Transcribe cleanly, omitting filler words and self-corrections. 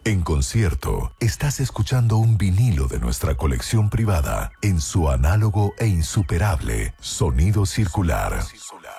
En concierto, estás escuchando un vinilo de nuestra colección privada en su análogo e insuperable sonido circular.